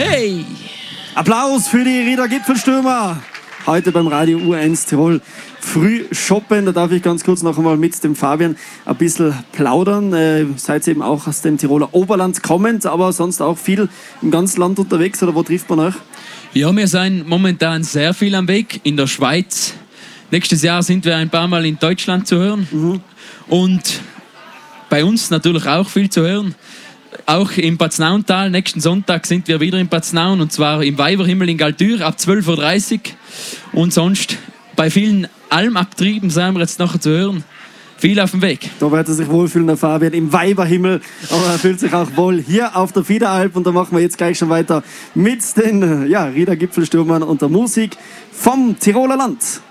Hey! Applaus für die Rieder Gipfelstürmer. Heute beim Radio U1 Tirol früh shoppen. Da darf ich ganz kurz noch einmal mit dem Fabian ein bisschen plaudern. Seid ihr eben auch aus dem Tiroler Oberland kommend, aber sonst auch viel im ganzen Land unterwegs, oder wo trifft man euch? Ja, wir sind momentan sehr viel am Weg in der Schweiz. Nächstes Jahr sind wir ein paar Mal in Deutschland zu hören. Und bei uns natürlich auch viel zu hören. Auch im Paznauntal. Nächsten Sonntag sind wir wieder in Paznaun, und zwar im Weiberhimmel in Galtür ab 12.30 Uhr. Und sonst bei vielen Almabtrieben sind wir jetzt nachher zu hören. Viel auf dem Weg. Da wird er sich wohlfühlen, der Fabian, im Weiberhimmel. Aber er fühlt sich auch wohl hier auf der Fiederalp. Und da machen wir jetzt gleich schon weiter mit den Rieder Gipfelstürmern und der Musik vom Tiroler Land.